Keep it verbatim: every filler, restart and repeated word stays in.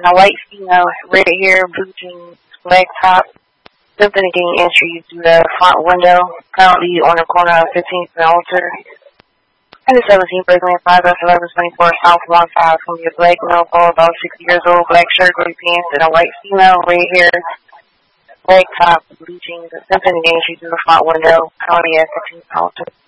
A white female, red hair, blue jeans, black top, Symphony getting entry through the front window, currently on the corner of fifteenth and Alter. And the seventeenth, Berkeley five F eleven twenty-four South one five from your black male, about sixty years old, black shirt, gray pants, and a white female, red hair, black top, blue jeans, and Symphony getting entry through the front window, currently at fifteenth and Alter.